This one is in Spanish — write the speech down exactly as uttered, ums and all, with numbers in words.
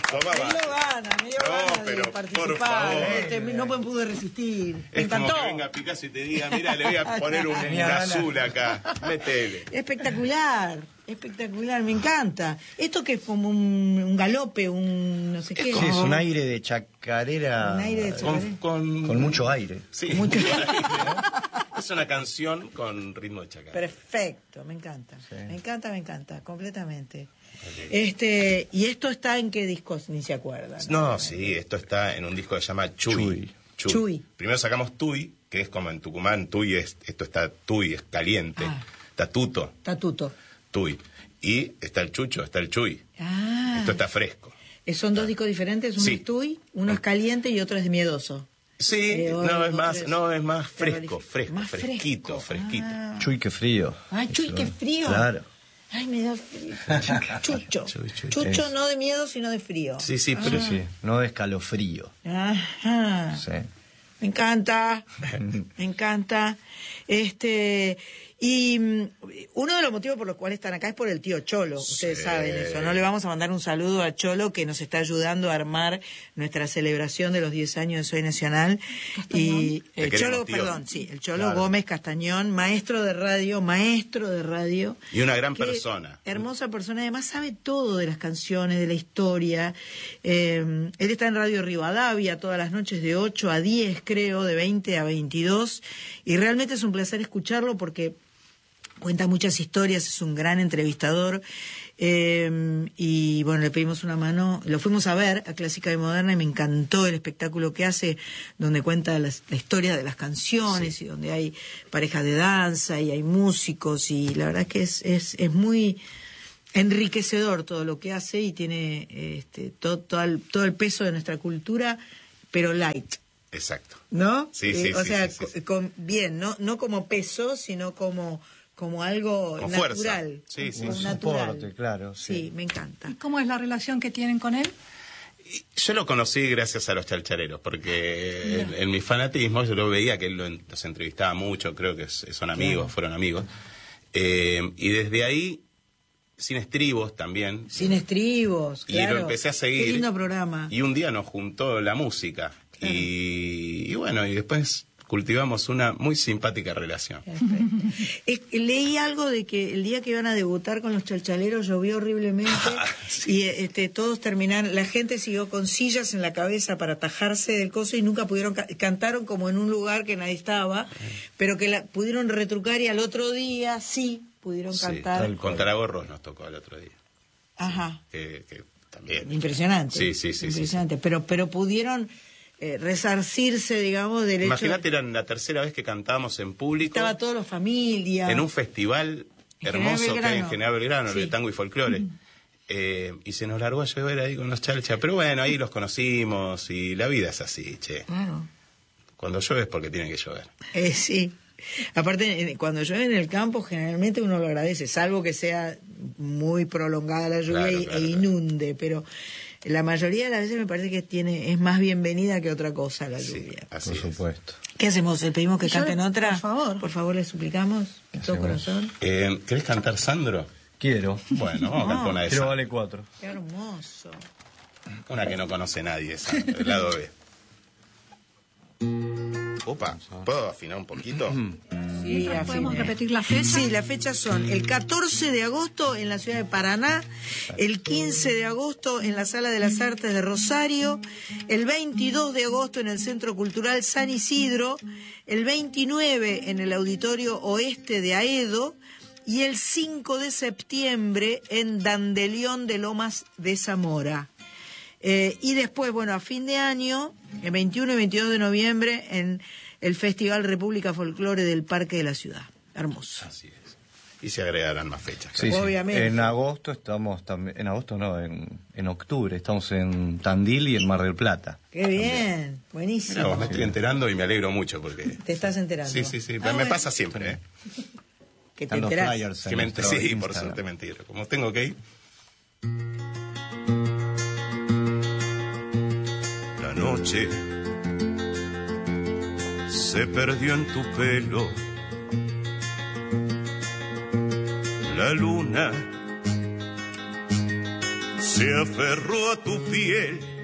Tomá, Me dio ganas, me dio No, ganas pero, de por participar. favor. Este, no me pude resistir. Me Es como encantó. que venga Picasso y te diga, mira, le voy a poner un, un azul acá. Métele. Espectacular, espectacular, me encanta. Esto que es como un, un galope, un no sé qué. Sí, es un aire de chacarera. Un aire de chacarera. Con, con... Con mucho aire. Sí, Mucho- mucho aire, ¿no? Es una canción con ritmo de chacarera. Perfecto, me encanta. Sí. Me encanta, me encanta, completamente. Ok. Este, ¿y esto está en qué discos? Ni se acuerdan. No, sí, esto está en un disco que se llama Chuy. Chuy. Chuy. Primero sacamos Tuy, que es como en Tucumán, Tuy es, esto está Tuy, es caliente. Ah. Está Tuto, Tatuto. Tuy. Y está el Chucho, está el Chuy. Ah. Esto está fresco. ¿Son dos discos diferentes? Uno Sí. es Tuy, uno es caliente y otro es de miedoso. Sí, Eh, o- no es otro más, es no es más fresco, terrorífico. fresco, Más fresquito, fresco. fresquito. Ah. Chuy, qué frío. Ay, Chuy, Eso, qué frío. Claro. Ay, me da frío. Chucho. Chuy, chuy. Chucho Es- no de miedo, sino de frío. Sí, sí, pero Sí, sí, no de escalofrío. Ajá. Sí. Me encanta, me encanta. Este, y mm, uno de los motivos por los cuales están acá es por el tío Cholo. Ustedes Sí. saben eso, ¿no? Le vamos a mandar un saludo a Cholo, que nos está ayudando a armar nuestra celebración de los diez años de Soy Nacional. Y Te el queremos, Cholo, tío. perdón, sí, el Cholo Claro. Gómez Castañón, maestro de radio, maestro de radio. Y una gran Qué persona. Hermosa persona, además sabe todo de las canciones, de la historia. Eh, él está en Radio Rivadavia todas las noches de ocho a diez, creo, de veinte a veintidós. Y realmente es un placer escucharlo porque cuenta muchas historias, es un gran entrevistador. Eh, y bueno, le pedimos una mano, lo fuimos a ver a Clásica y Moderna y me encantó el espectáculo que hace, donde cuenta las- la historia de las canciones y donde hay parejas de danza y hay músicos y la verdad que es, es, es muy enriquecedor todo lo que hace y tiene este, todo, todo, el, todo el peso de nuestra cultura, pero light. Exacto. ¿No? Sí, sí, o sí, sea, sí, sí, sí. Con, bien, no, no como peso, sino como, como algo Con natural. fuerza. Sí, sí, como sí. natural. Soporte, claro, Sí, sí. me encanta. ¿Y cómo es la relación que tienen con él? Y yo lo conocí gracias a los chalchareros, porque en, en mi fanatismo yo lo veía que él lo en- los entrevistaba mucho, creo que s- son amigos, Claro. fueron amigos. Eh, y desde ahí, sin estribos también. Sin estribos, Y claro. lo empecé a seguir. Qué lindo programa. Y un día nos juntó la música. Claro. Y, y bueno, y después cultivamos una muy simpática relación. Es- leí algo de que el día que iban a debutar con los chalchaleros llovió horriblemente Sí. y este, todos terminaron, la gente siguió con sillas en la cabeza para atajarse del coso y nunca pudieron, ca- cantaron como en un lugar que nadie estaba, pero que la, pudieron retrucar y al otro día sí pudieron Sí, cantar. con Taragorros nos tocó el otro día. Ajá. Que, que también. Impresionante. Sí, sí, sí, Impresionante. Pero, pero pudieron eh, resarcirse, digamos, del hecho. Imagínate, era la tercera vez que cantábamos en público. Estaba toda la familia. En un festival En hermoso General que hay en Belgrano. General Belgrano, Sí. de tango y folclore. Eh, y se nos largó a llover ahí con los chalchas. Pero bueno, ahí los conocimos y la vida es así, che. Claro. Cuando llueve es porque tiene que llover. Eh, sí. Aparte, en- cuando llueve en el campo, generalmente uno lo agradece, salvo que sea muy prolongada la lluvia Claro, y- claro, e claro. inunde, pero la mayoría de las veces me parece que tiene es más bienvenida que otra cosa la Sí, lluvia. así Por es. supuesto. ¿Qué hacemos? ¿Le pedimos que Yo- canten otra? por favor. Por favor, le suplicamos. De todo Hacemos. corazón. Eh, ¿Querés cantar Sandro? Quiero. Bueno, vamos a cantar una de Quiero esas. vale cuatro. Qué hermoso. Una que no conoce nadie, Sandro, el lado B. Opa, ¿puedo afinar un poquito? Sí, ¿Podemos afine. repetir la fecha? Sí, las fechas son el catorce de agosto en la ciudad de Paraná, el quince de agosto en la Sala de las Artes de Rosario, el veintidós de agosto en el Centro Cultural San Isidro, el veintinueve en el Auditorio Oeste de Aedo y el cinco de septiembre en Dandelión de Lomas de Zamora. Eh, y después, bueno, a fin de año, el veintiuno y veintidós de noviembre, en el Festival República Folclore del Parque de la Ciudad. Hermoso. Así es. Y se agregarán más fechas. Sí, claro. sí. Obviamente. En agosto estamos también, en agosto no, en, en octubre estamos en Tandil y en Mar del Plata. Qué bien, Mirá, buenísimo. vos, me estoy enterando y me alegro mucho porque... Te estás enterando. Sí, sí, sí, Ah, me bueno, pasa siempre, ¿eh? que te Están los enterás. flyers en Que me nuestro sí, por Instagram. suerte mentir. Como tengo que ir... La noche se perdió en tu pelo. La luna se aferró a tu piel